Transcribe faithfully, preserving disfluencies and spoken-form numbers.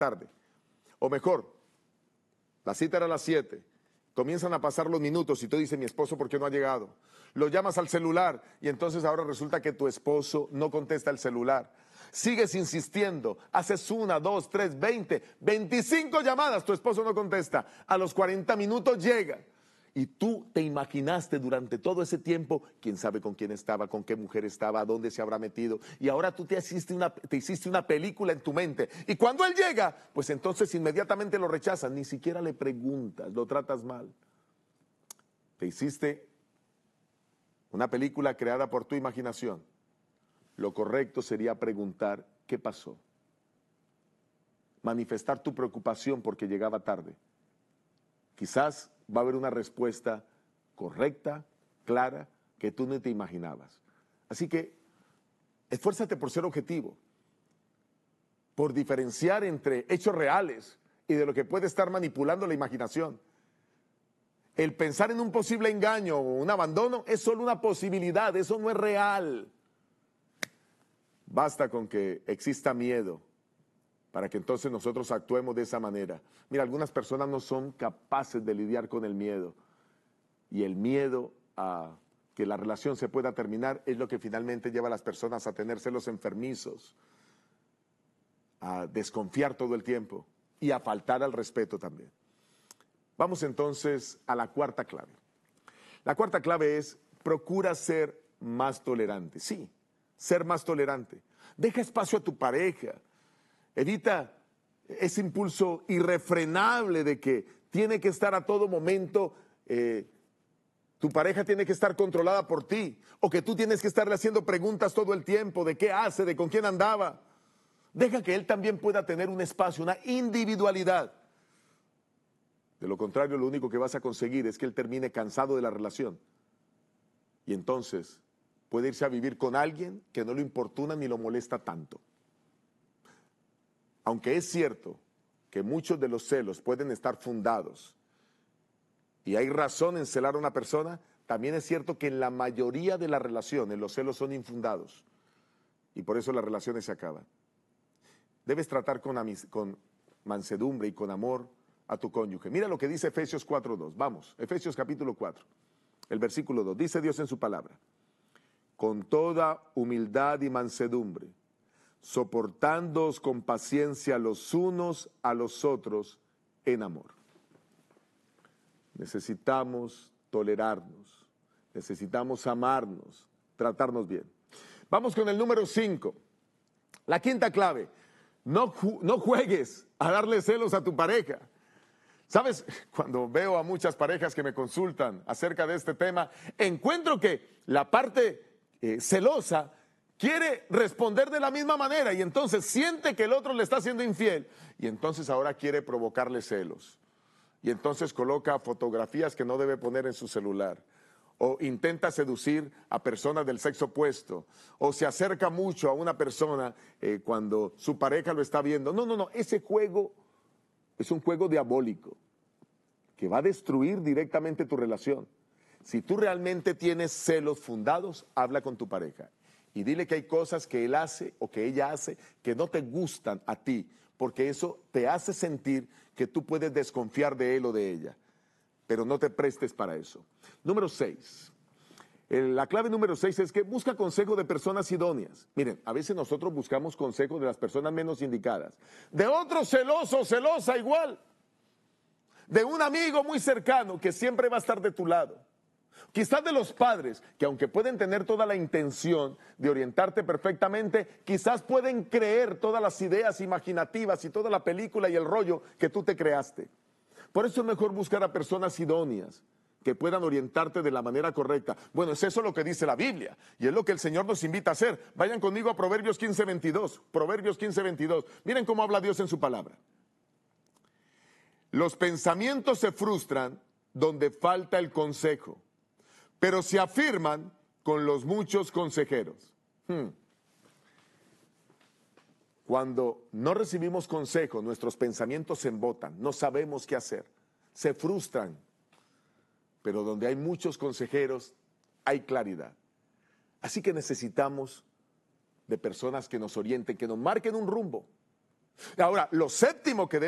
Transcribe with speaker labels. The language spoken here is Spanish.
Speaker 1: tarde. O mejor, la cita era a las siete, comienzan a pasar los minutos y tú dices, mi esposo, ¿por qué no ha llegado? Lo llamas al celular y entonces ahora resulta que tu esposo no contesta el celular. Sigues insistiendo, haces una, dos, tres, veinte, veinticinco llamadas, tu esposo no contesta. A los cuarenta minutos llega. Y tú te imaginaste durante todo ese tiempo, quién sabe con quién estaba, con qué mujer estaba, dónde se habrá metido. Y ahora tú te hiciste una, te hiciste una película en tu mente. Y cuando él llega, pues entonces inmediatamente lo rechazas. Ni siquiera le preguntas, lo tratas mal. Te hiciste una película creada por tu imaginación. Lo correcto sería preguntar, ¿qué pasó? Manifestar tu preocupación porque llegaba tarde. Quizás va a haber una respuesta correcta, clara, que tú no te imaginabas. Así que esfuérzate por ser objetivo, por diferenciar entre hechos reales y de lo que puede estar manipulando la imaginación. El pensar en un posible engaño o un abandono es solo una posibilidad, eso no es real. Basta con que exista miedo para que entonces nosotros actuemos de esa manera. Mira, algunas personas no son capaces de lidiar con el miedo. Y el miedo a que la relación se pueda terminar es lo que finalmente lleva a las personas a tener celos enfermizos, a desconfiar todo el tiempo y a faltar al respeto también. Vamos entonces a la cuarta clave. La cuarta clave es, procura ser más tolerante. Sí, ser más tolerante. Deja espacio a tu pareja. Evita ese impulso irrefrenable de que tiene que estar a todo momento, eh, tu pareja tiene que estar controlada por ti, o que tú tienes que estarle haciendo preguntas todo el tiempo de qué hace, de con quién andaba. Deja que él también pueda tener un espacio, una individualidad. De lo contrario, lo único que vas a conseguir es que él termine cansado de la relación. Y entonces puede irse a vivir con alguien que no lo importuna ni lo molesta tanto. Aunque es cierto que muchos de los celos pueden estar fundados y hay razón en celar a una persona, también es cierto que en la mayoría de las relaciones los celos son infundados y por eso las relaciones se acaban. Debes tratar con, con mansedumbre y con amor a tu cónyuge. Mira lo que dice Efesios cuatro dos. Vamos, Efesios capítulo cuatro, el versículo dos. Dice Dios en su palabra, con toda humildad y mansedumbre, soportándoos con paciencia los unos a los otros en amor. Necesitamos tolerarnos, necesitamos amarnos, tratarnos bien. Vamos con el número cinco. La quinta clave, no, no juegues a darle celos a tu pareja. ¿Sabes? Cuando veo a muchas parejas que me consultan acerca de este tema, encuentro que la parte eh, celosa quiere responder de la misma manera y entonces siente que el otro le está siendo infiel y entonces ahora quiere provocarle celos. Y entonces coloca fotografías que no debe poner en su celular. O intenta seducir a personas del sexo opuesto. O se acerca mucho a una persona eh, cuando su pareja lo está viendo. No, no, no, ese juego es un juego diabólico que va a destruir directamente tu relación. Si tú realmente tienes celos fundados, habla con tu pareja. Y dile que hay cosas que él hace o que ella hace que no te gustan a ti, porque eso te hace sentir que tú puedes desconfiar de él o de ella, pero no te prestes para eso. Número seis. La clave número seis es que busca consejo de personas idóneas. Miren, a veces nosotros buscamos consejo de las personas menos indicadas, de otro celoso o celosa igual, de un amigo muy cercano que siempre va a estar de tu lado. Quizás de los padres, que aunque pueden tener toda la intención de orientarte perfectamente, quizás pueden creer todas las ideas imaginativas y toda la película y el rollo que tú te creaste. Por eso es mejor buscar a personas idóneas que puedan orientarte de la manera correcta. Bueno, es eso lo que dice la Biblia y es lo que el Señor nos invita a hacer. Vayan conmigo a Proverbios quince veintidós. Proverbios quince veintidós. Miren cómo habla Dios en su palabra. Los pensamientos se frustran donde falta el consejo, pero se afirman con los muchos consejeros. Hmm. Cuando no recibimos consejo, nuestros pensamientos se embotan, no sabemos qué hacer, se frustran. Pero donde hay muchos consejeros, hay claridad. Así que necesitamos de personas que nos orienten, que nos marquen un rumbo. Ahora, lo séptimo que debe